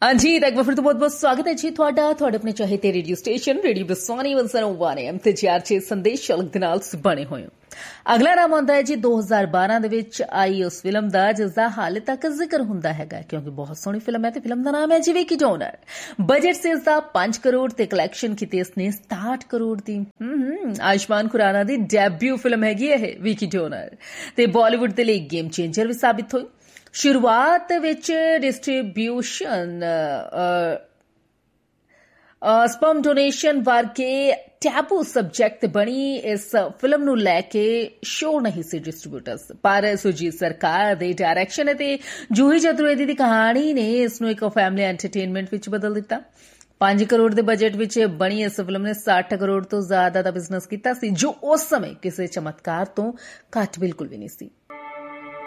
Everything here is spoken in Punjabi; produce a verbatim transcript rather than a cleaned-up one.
हाँ जी, तो एक बार फिर तो बहुत बहुत स्वागत है जी ਤੁਹਾਡਾ ਤੁਹਾਡੇ ਆਪਣੇ ਚਾਹੀਦੇ ਰੇਡੀਓ ਸਟੇਸ਼ਨ ਰੇਡੀਓ ਬਸਵਾਨੀ ਇੱਕ ਸੌ ਇੱਕ ਐਮ ਤੇ ਜੀ ਆਰ ਛੇ ਸੰਦੇਸ਼ ਸ਼ਲਕ ਦੇ ਨਾਲ ਬਣੇ ਹੋਏ ਹੋ। ਅਗਲਾ ਨਾਮ ਆਉਂਦਾ ਹੈ ਜੀ ਦੋ ਹਜ਼ਾਰ ਬਾਰਾਂ ਦੇ ਵਿੱਚ ਆਈ ਉਸ ਫਿਲਮ ਦਾ ਜਿਸ ਦਾ ਹਾਲੇ ਤੱਕ ਜ਼ਿਕਰ ਹੁੰਦਾ ਹੈਗਾ ਕਿਉਂਕਿ ਬਹੁਤ ਸੋਹਣੀ ਫਿਲਮ ਹੈ ਤੇ ਫਿਲਮ ਦਾ ਨਾਮ ਹੈ ਜੀ ਵਿਕੀ ਡੋਨਰ। ਬਜਟ ਸੀ ਇਸ ਦਾ ਪੰਜ ਕਰੋੜ ਤੇ ਕਲੈਕਸ਼ਨ ਕੀਤੀ ਇਸਨੇ ਸਤਾਹਠ ਕਰੋੜ ਦੀ। ਹਮ ਆਯੁਸ਼ਮਾਨ ਖੁਰਾਨਾ ਦੀ ਡੈਬਿਊ ਫਿਲਮ ਹੈਗੀ ਇਹ ਵਿਕੀ ਡੋਨਰ ਤੇ ਬਾਲੀਵੁੱਡ ਦੇ ਲਈ ਗੇਮ ਚੇਂਜਰ ਵੀ ਸਾਬਿਤ ਹੋਈ। शुरुआत विच डिस्ट्रीब्यूशन स्पर्म डोनेशन वर्गे टैबू सबजैक्ट बनी इस फिल्म नूं लैके शो नहीं सी डिस्ट्रीब्यूटर्स पर सुरजीत सरकार दे डायरैक्शन ते जूही चतुर्वेदी दी कहानी ने इस नूं एक फैमिली एंटरटेनमेंट विच बदल दिता। पांच करोड़ के बजट विच बनी इस फिल्म ने साठ करोड़ तो ज्यादा दा बिजनेस कीता सी जो उस समय किसी चमत्कार तो घट बिल्कुल भी नहीं सी।